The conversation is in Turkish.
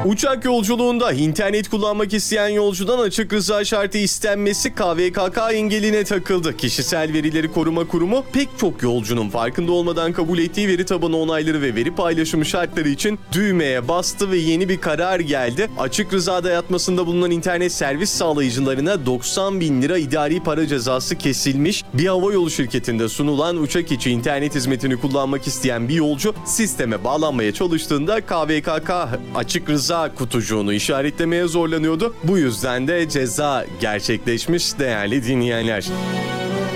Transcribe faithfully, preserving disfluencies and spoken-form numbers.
Uçak yolculuğunda internet kullanmak isteyen yolcudan açık rıza şartı istenmesi K V K K engeline takıldı. Kişisel Verileri Koruma Kurumu pek çok yolcunun farkında olmadan kabul ettiği veri tabanı onayları ve veri paylaşımı şartları için düğmeye bastı ve yeni bir karar geldi. Açık rıza dayatmasında bulunan internet servis sağlayıcılarına doksan bin lira idari para cezası kesilmiş. Bir havayolu şirketinde sunulan uçak içi internet hizmetini kullanmak isteyen bir yolcu sisteme bağlanmaya çalıştığında K V K K açık rıza kutucuğunu işaretlemeye zorlanıyordu. Bu yüzden de ceza gerçekleşmiş değerli dinleyenler.